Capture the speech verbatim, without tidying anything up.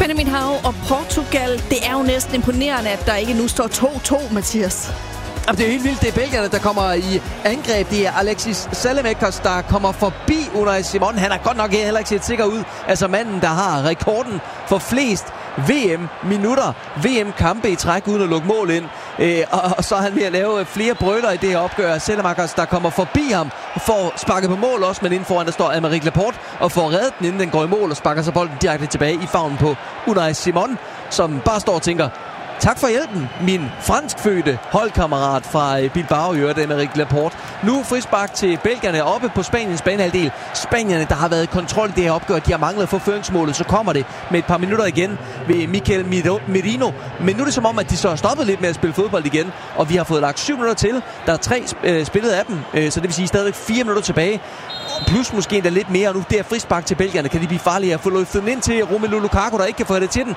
Benjamin Hav og Portugal. Det er jo næsten imponerende, at der ikke nu står to to, Mathias. Jamen, det er helt vildt. Det er belgierne, der kommer i angreb. Det er Alexis Saelemaekers, der kommer forbi Unai Simon. Han er godt nok heller ikke set sikker ud. Altså manden, der har rekorden for flest V M-minutter, V M-kampe i træk uden at lukke mål ind. Øh, og, og så er han ved at lave flere brøler i det her opgør. Saelemaekers, der kommer forbi ham, får sparket på mål også, men inden foran der står Aymeric Laporte og får reddet den, inden den går i mål og sparker så bolden direkte tilbage i favnen på Unai Simon, som bare står og tænker: tak for hjælpen, min franskfødte holdkammerat fra Bilbao, i øvrigt, Aymeric Laporte. Nu frispark til belgierne oppe på Spaniens banehalvdel. Spanierne, der har været i kontrol i det her opgør, de har manglet for føringsmålet, så kommer det med et par minutter igen ved Mikel Merino. Men nu er det som om, at de så har stoppet lidt med at spille fodbold igen, og vi har fået lagt syv minutter til. Der er tre øh, spillet af dem, øh, så det vil sige stadigvæk fire minutter tilbage. Plus måske endda lidt mere, og nu det er frispark til belgierne. Kan de blive farlige at få løftet den ind til Romelu Lukaku, der ikke kan få det til den.